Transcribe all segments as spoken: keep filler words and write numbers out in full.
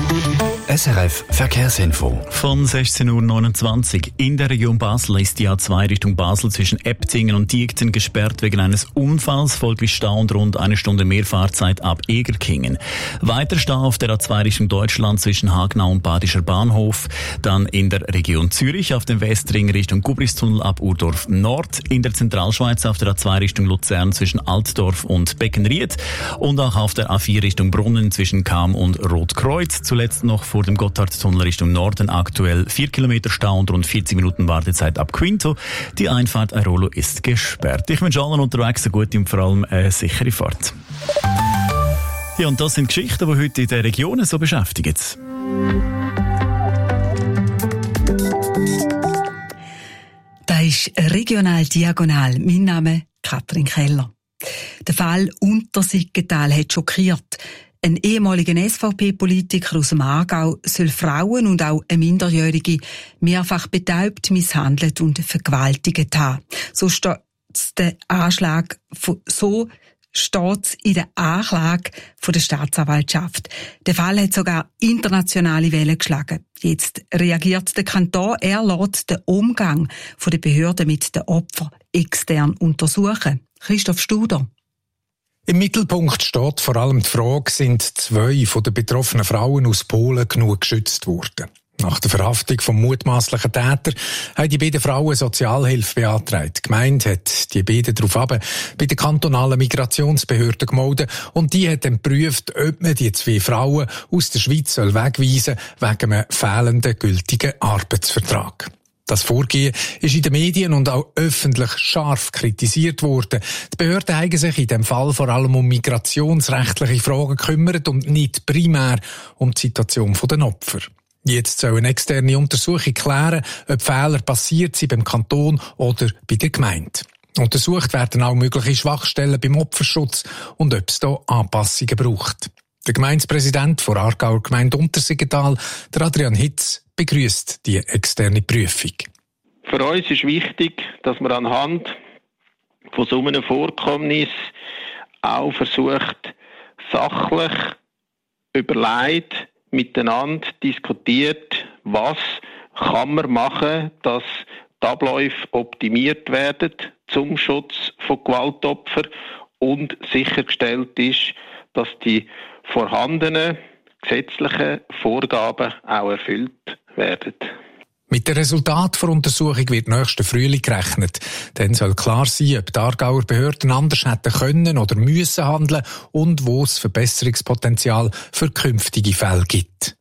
S R F Verkehrsinfo. Von sechzehn Uhr neunundzwanzig. In der Region Basel ist die A zwei Richtung Basel zwischen Ebtingen und Diekten gesperrt wegen eines Unfalls. Folglich Stau und rund eine Stunde mehr Fahrzeit ab Egerkingen. Weiter Stau auf der A zwei Richtung Deutschland zwischen Hagenau und Badischer Bahnhof. Dann in der Region Zürich auf dem Westring Richtung Gubristunnel ab Urdorf Nord. In der Zentralschweiz auf der A zwei Richtung Luzern zwischen Altdorf und Beckenried. Und auch auf der A vier Richtung Brunnen zwischen Cham und Rotkreuz. Zuletzt noch vor dem Gotthardtunnel Richtung Norden aktuell vier Kilometer Stau und rund vierzig Minuten Wartezeit ab Quinto. Die Einfahrt Airolo ist gesperrt. Ich wünsche allen unterwegs eine gute und vor allem eine sichere Fahrt. Ja, und das sind Geschichten, die heute in den Regionen so beschäftigen. Das ist regional diagonal. Mein Name ist Katrin Keller. Der Fall Untersiggenthal hat schockiert. Ein ehemaliger S V P-Politiker aus dem Aargau soll Frauen und auch eine Minderjährige mehrfach betäubt, misshandelt und vergewaltigt haben. So steht der Anschlag, so steht's in der Anklage von der Staatsanwaltschaft. Der Fall hat sogar internationale Wellen geschlagen. Jetzt reagiert der Kanton, er lässt den Umgang der Behörden mit den Opfern extern untersuchen. Christoph Studer. Im Mittelpunkt steht vor allem die Frage, sind zwei von den betroffenen Frauen aus Polen genug geschützt worden? Nach der Verhaftung vom mutmaßlichen Täter haben die beiden Frauen Sozialhilfe beantragt. Die Gemeinde hat die beiden daraufhin bei der kantonalen Migrationsbehörde gemeldet und die hat dann geprüft, ob man die zwei Frauen aus der Schweiz wegweisen soll wegen einem fehlenden gültigen Arbeitsvertrag. Das Vorgehen ist in den Medien und auch öffentlich scharf kritisiert worden. Die Behörden haben sich in diesem Fall vor allem um migrationsrechtliche Fragen gekümmert und nicht primär um die Situation der Opfer. Jetzt soll eine externe Untersuchung klären, ob Fehler passiert sind beim Kanton oder bei der Gemeinde. Untersucht werden auch mögliche Schwachstellen beim Opferschutz und ob es hier Anpassungen braucht. Der Gemeindepräsident der Aargauer Gemeinde Untersiggenthal, der Adrian Hitz, begrüßt die externe Prüfung. Für uns ist wichtig, dass man anhand von so einem Vorkommnis auch versucht, sachlich überlegt, miteinander diskutiert, was kann man machen, dass die Abläufe optimiert werden zum Schutz von Gewaltopfern und sichergestellt ist, dass die vorhandenen gesetzlichen Vorgaben auch erfüllt werden. Mit dem Resultat der Untersuchung wird nächsten Frühling gerechnet. Dann soll klar sein, ob die Aargauer Behörden anders hätten können oder müssen handeln und wo es Verbesserungspotenzial für künftige Fälle gibt.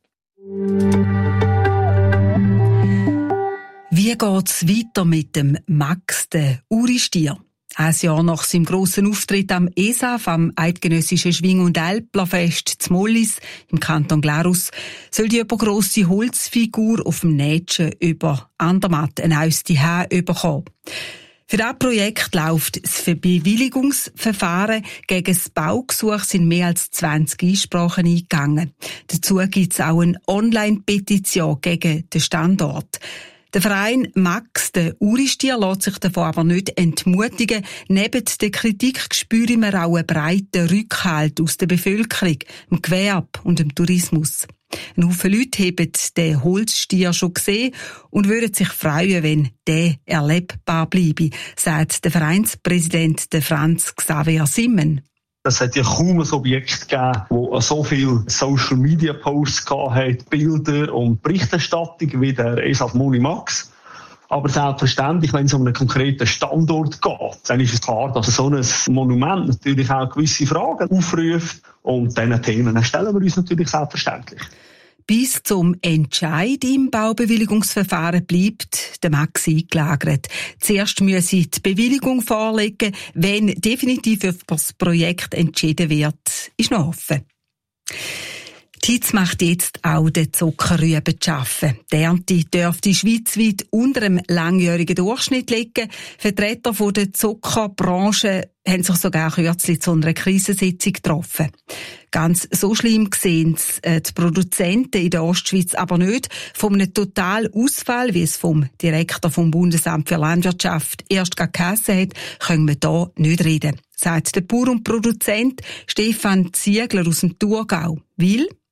Wie geht's weiter mit dem Max, der Uristier? Ein Jahr nach seinem grossen Auftritt am E S A F, am Eidgenössischen Schwing- und Älplerfest zu Mollis im Kanton Glarus, soll die übergrosse Holzfigur auf dem Nätschen über Andermatt ein neues Zuhause bekommen. Für dieses Projekt läuft das Bewilligungsverfahren. Gegen das Baugesuch sind mehr als zwanzig Einsprachen eingegangen. Dazu gibt es auch eine Online-Petition gegen den Standort. Der Verein Max, der Uristier, lässt sich davon aber nicht entmutigen. Neben der Kritik spüren wir auch einen breiten Rückhalt aus der Bevölkerung, dem Gewerbe und dem Tourismus. Ein Haufen Leute haben den Holzstier schon gesehen und würden sich freuen, wenn der erlebbar bleibe, sagt der Vereinspräsident Franz Xaver Simmen. Es hat ja kaum ein Objekt gegeben, das so viele Social-Media-Posts hat, Bilder und Berichterstattung wie der E S A F Moni Max. Aber selbstverständlich, wenn es um einen konkreten Standort geht, dann ist es klar, dass so ein Monument natürlich auch gewisse Fragen aufruft. Und diesen Themen stellen wir uns natürlich selbstverständlich. Bis zum Entscheid im Baubewilligungsverfahren bleibt der Max eingelagert. Zuerst müsse die Bewilligung vorlegen, wenn definitiv über das Projekt entschieden wird, ist noch offen. Die Hitze macht jetzt auch den Zuckerrüben zu arbeiten. Die Ernte dürfte schweizweit unter einem langjährigen Durchschnitt liegen. Vertreter der Zuckerbranche haben sich sogar kürzlich zu einer Krisensitzung getroffen. Ganz so schlimm sehen es die Produzenten in der Ostschweiz aber nicht. Von einem Totalausfall, wie es vom Direktor vom Bundesamt für Landwirtschaft erst geheissen hat, können wir hier nicht reden, sagt der Bauer und Produzent Stefan Ziegler aus dem Thurgau. Weil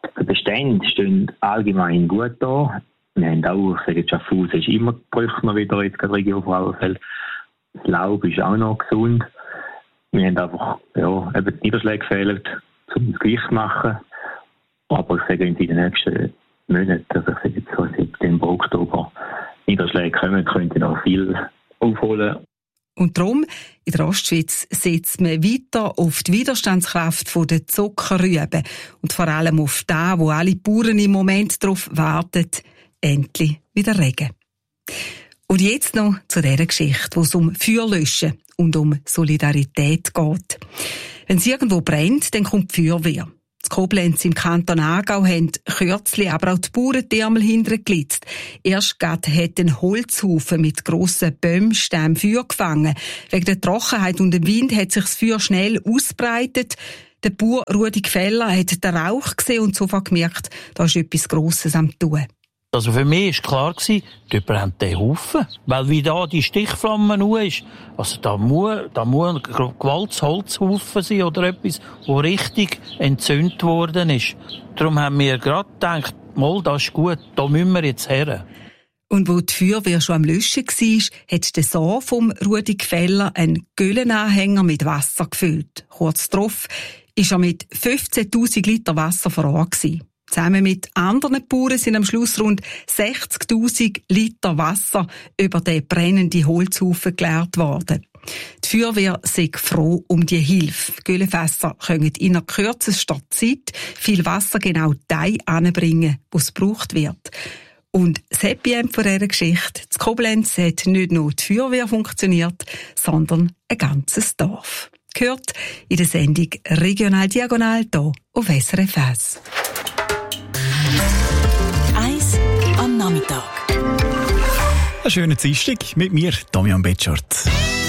Die Bestände stehen allgemein gut da. Wir haben auch, ich sage jetzt, Schaffhausen ist immer gebraucht noch wieder, jetzt gerade Region Frauenfeld. Das Laub ist auch noch gesund. Wir haben einfach, ja, eben die Niederschläge fehlen, um das Gewicht zu machen. Aber ich sage, in den nächsten Monaten, also ich sage jetzt so September, Oktober, Niederschläge kommen, könnte noch viel aufholen. Und darum, in der Ostschweiz setzt man weiter auf die Widerstandskraft der Zuckerrüben und vor allem auf das, wo alle Bauern im Moment darauf warten, endlich wieder Regen. Und jetzt noch zu dieser Geschichte, wo es um Feuerlöschen und um Solidarität geht. Wenn es irgendwo brennt, dann kommt die Feuerwehr. In Koblenz im Kanton Aargau haben kürzlich aber auch die Bauern die Ärmel hintergelitzt. Erst gerade hat ein Holzhaufen mit grossen Bäumstämmen Feuer gefangen. Wegen der Trockenheit und dem Wind hat sich das Feuer schnell ausbreitet. Der Bauer Rudi Gfeller hat den Rauch gesehen und sofort gemerkt, da ist etwas Grosses am Tun. Also für mich war klar, dort brennt der Haufen. Weil wie da die Stichflamme nur ist, also da muss, da muss ein gewaltiges Holzhaufen sein oder etwas, wo richtig entzündet worden ist. Darum haben wir gerade gedacht, mal, das ist gut, da müssen wir jetzt her. Und wo die Feuerwehr schon am Löschen war, hat der Sohn vom Rudi Gfeller einen Güllenanhänger mit Wasser gefüllt. Kurz darauf war er mit fünfzehntausend Liter Wasser vor Ort gewesen. Zusammen mit anderen Bauern sind am Schluss rund sechzigtausend Liter Wasser über den brennenden Holzhaufen geleert worden. Die Feuerwehr sei froh um die Hilfe. Die Güllenfässer können in einer kürzesten Zeit viel Wasser genau dahin anbringen, wo es gebraucht wird. Und das Happy End von dieser Geschichte, in Koblenz hat nicht nur die Feuerwehr funktioniert, sondern ein ganzes Dorf. Gehört in der Sendung Regional Diagonal hier auf S R F eins. Eins am Nachmittag. Einen schönen Dienstag mit mir, Damian Betschart.